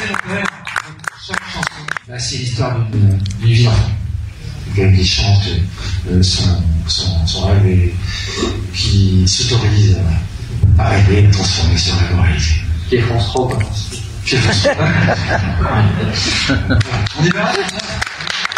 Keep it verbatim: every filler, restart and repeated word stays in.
chaque chanson, bah, c'est l'histoire d'une vie d'enfant. Quelqu'un qui chante euh, son, son, son rêve et qui s'autorise à, à rêver, à transformer son rêve en réalité. Qui est France trois, quoi. Qui est France trois. On y va.